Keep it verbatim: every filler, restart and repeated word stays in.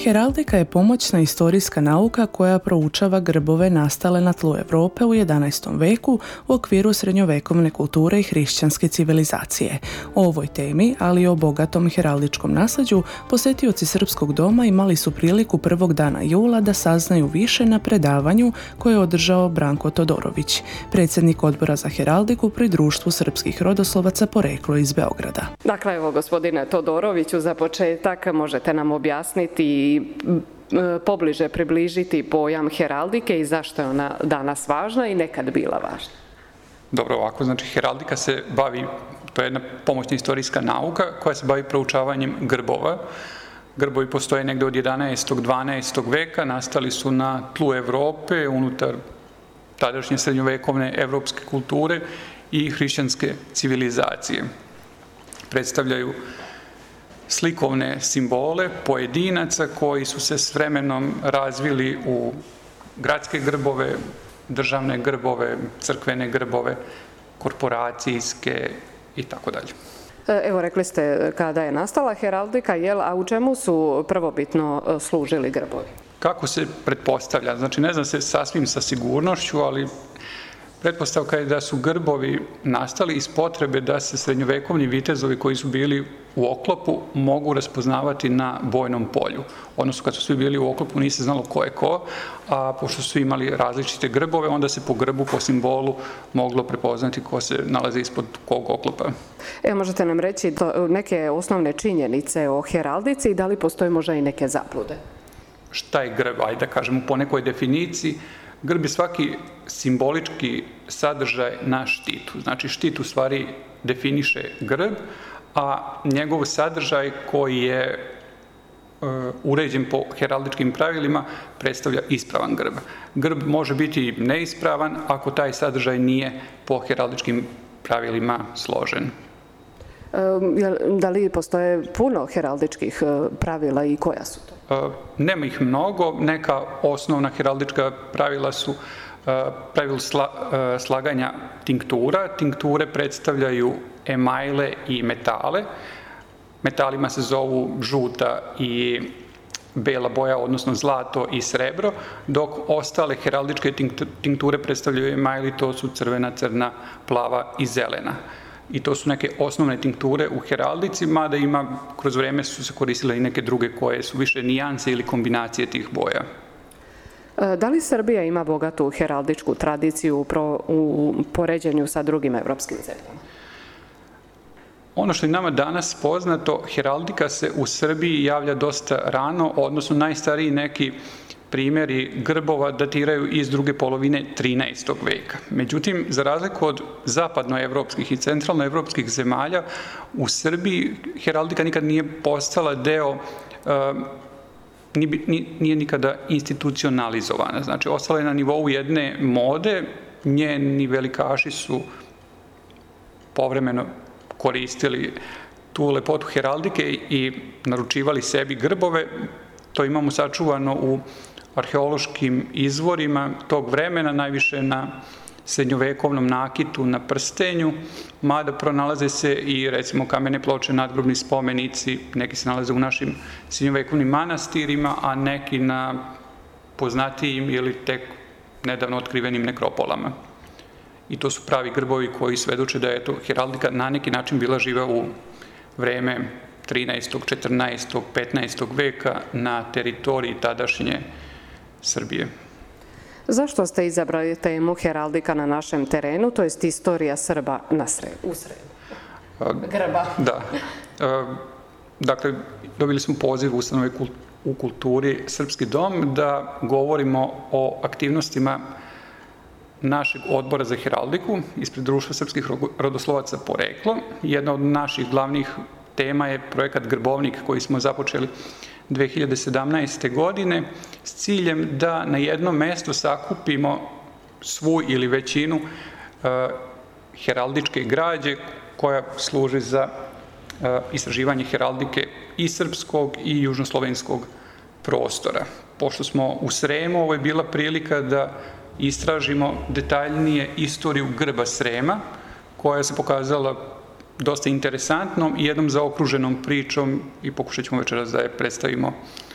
Heraldika je pomoćna historijska nauka koja proučava grbove nastale na tlu Europe u jedanaestom veku u okviru srednjovekovne kulture i hrišćanske civilizacije. O ovoj temi, ali i o bogatom heraldičkom nasljeđu, posjetioci Srpskog doma imali su priliku prvog dana jula da saznaju više na predavanju koje je održao Branko Todorović, predsjednik odbora za heraldiku pri Društvu srpskih rodoslovaca poreklo iz Beograda. Dakle, evo, gospodine Todoroviću, za početak možete nam objasniti i pobliže približiti pojam heraldike i zašto je ona danas važna i nekad bila važna. Dobro, ovako, znači heraldika se bavi, to je jedna pomoćna istorijska nauka koja se bavi proučavanjem grbova. Grbovi postoje negde od jedanaestog do dvanaestog veka, nastali su na tlu Evrope, unutar tadašnje srednjovekovne evropske kulture i hrišćanske civilizacije. Predstavljaju slikovne simbole pojedinaca koji su se s vremenom razvili u gradske grbove, državne grbove, crkvene grbove, korporacijske i tako dalje. Evo, rekli ste kada je nastala heraldika, jel, a u čemu su prvobitno služili grbovi? Kako se pretpostavlja? Znači, ne znam se sasvim sa sigurnošću, ali pretpostavka je da su grbovi nastali iz potrebe da se srednjovekovni vitezovi koji su bili u oklopu mogu raspoznavati na bojnom polju. Odnosno, kad su svi bili u oklopu, nije se znalo ko je ko, a pošto su imali različite grbove, onda se po grbu, po simbolu moglo prepoznati ko se nalazi ispod kog oklopa. Evo, možete nam reći neke osnovne činjenice o heraldici i da li postoje možda i neke zablude? Šta je grb? Ajde da kažemo po nekoj definiciji. Grb je svaki simbolički sadržaj na štitu. Znači, štit u stvari definiše grb, a njegov sadržaj koji je e, uređen po heraldičkim pravilima predstavlja ispravan grb. Grb može biti neispravan ako taj sadržaj nije po heraldičkim pravilima složen. Da li postoje puno heraldičkih pravila i koja su to? Nema ih mnogo. Neka osnovna heraldička pravila su pravilo slaganja tinktura. Tinkture predstavljaju emajle i metale. Metalima se zovu žuta i bela boja, odnosno zlato i srebro, dok ostale heraldičke tinkture predstavljaju emajli, to su crvena, crna, plava i zelena. I to su neke osnovne tinkture u heraldici, mada ima, kroz vreme su se koristile i neke druge koje su više nijanse ili kombinacije tih boja. Da li Srbija ima bogatu heraldičku tradiciju u poređenju sa drugim evropskim zemljama? Ono što je nama danas poznato, heraldika se u Srbiji javlja dosta rano, odnosno najstariji neki primjeri grbova datiraju iz druge polovine trinaestog veka. Međutim, za razliku od zapadnoevropskih i centralnoevropskih zemalja, u Srbiji heraldika nikad nije postala deo, nije nikada institucionalizovana. Znači, ostala je na nivou jedne mode, njeni velikaši su povremeno koristili tu lepotu heraldike i naručivali sebi grbove. To imamo sačuvano u arheološkim izvorima tog vremena, najviše na srednjovekovnom nakitu, na prstenju, mada pronalaze se i recimo kamene ploče, nadgrobni spomenici, neki se nalaze u našim srednjovekovnim manastirima, a neki na poznatijim ili tek nedavno otkrivenim nekropolama. I to su pravi grbovi koji svedoče da je to heraldika na neki način bila živa u vreme trinaestog, četrnaestog, petnaestog veka na teritoriji tadašnje Srbije. Zašto ste izabrali temu heraldika na našem terenu, to jest istorija Srba u Sremu? Grba. Da. Dakle, dobili smo poziv ustanove u kulturi Srpski dom da govorimo o aktivnostima našeg odbora za heraldiku ispred Društva srpskih rodoslovaca poreklo. Jedna od naših glavnih tema je projekat Grbovnik koji smo započeli dve hiljade sedamnaeste. godine s ciljem da na jednom mestu sakupimo svu ili većinu heraldičke građe koja služi za istraživanje heraldike i srpskog i južnoslovenskog prostora. Pošto smo u Sremu, ovo je bila prilika da istražimo detaljnije istoriju grba Srema, koja se pokazala dosta interesantnom i jednom zaokruženom pričom i pokušat ćemo večeras da je predstavimo